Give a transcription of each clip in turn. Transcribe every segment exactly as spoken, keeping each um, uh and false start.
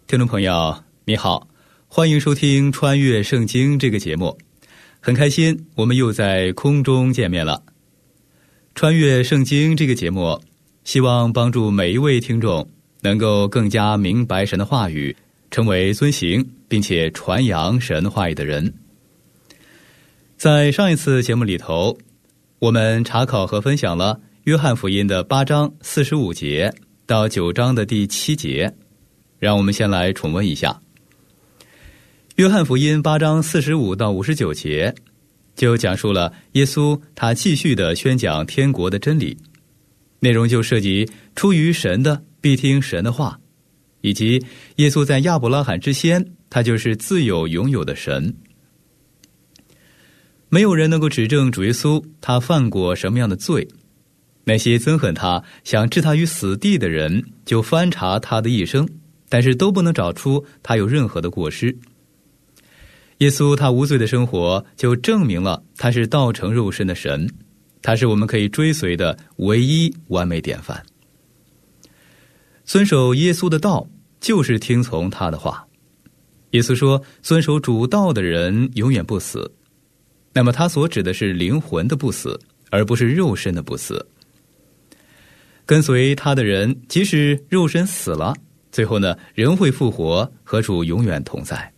听众朋友你好，欢迎收听穿越圣经这个节目，很开心我们又在空中见面了。穿越圣经这个节目希望帮助每一位听众能够更加明白神的话语，成为遵行并且传扬神话语的人。在上一次节目里头，我们查考和分享了约翰福音的八章四十五节到九章的第七节，让我们先来重温一下。约翰福音八章四十五到五十九节就讲述了耶稣他继续的宣讲天国的真理，内容就涉及出于神的必听神的话，以及耶稣在亚伯拉罕之先，他就是自有永有的神。没有人能够指证主耶稣他犯过什么样的罪，那些憎恨他想置他于死地的人就翻查他的一生，但是都不能找出他有任何的过失。耶稣他无罪的生活就证明了他是道成肉身的神，他是我们可以追随的唯一完美典范。遵守耶稣的道就是听从他的话。耶稣说，遵守主道的人永远不死。那么他所指的是灵魂的不死，而不是肉身的不死。跟随他的人即使肉身死了，最后呢仍会复活，和主永远同在。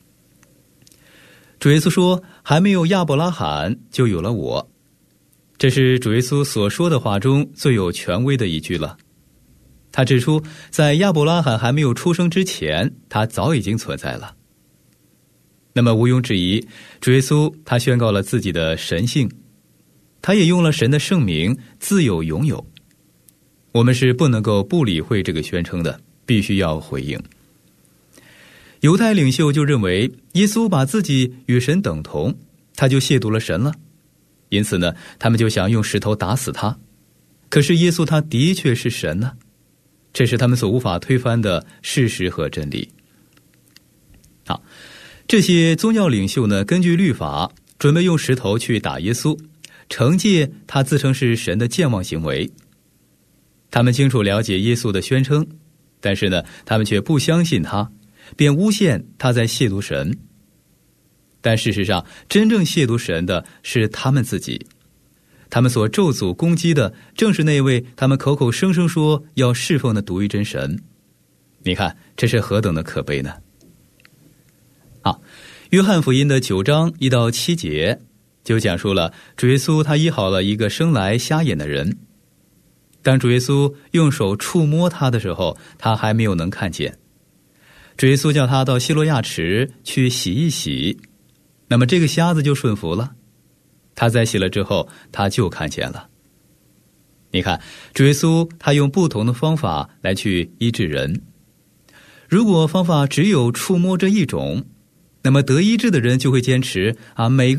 主耶稣说，还没有亚伯拉罕就有了我，这是主耶稣所说的话中最有权威的一句了。他指出，在亚伯拉罕还没有出生之前，他早已经存在了。那么毋庸置疑，主耶稣他宣告了自己的神性，他也用了神的圣名自有永有。我们是不能够不理会这个宣称的，必须要回应。犹太领袖就认为耶稣把自己与神等同，他就亵渎了神了，因此呢，他们就想用石头打死他。可是耶稣他的确是神呢，这是他们所无法推翻的事实和真理。好，这些宗教领袖呢，根据律法准备用石头去打耶稣，惩戒他自称是神的健忘行为。他们清楚了解耶稣的宣称，但是呢，他们却不相信他，便诬陷他在亵渎神。但事实上，真正亵渎神的是他们自己。他们所咒诅攻击的正是那位他们口口声声说要侍奉的独一真神。你看，这是何等的可悲呢？好，约翰福音的九章一到七节就讲述了主耶稣他医好了一个生来瞎眼的人。当主耶稣用手触摸他的时候，他还没有能看见。主耶稣叫他到西罗亚池去洗一洗，那么这个瞎子就顺服了。他在洗了之后，他就看见了。你看，主耶稣他用不同的方法来去医治人。如果方法只有触摸这一种，那么得医治的人就会坚持啊，每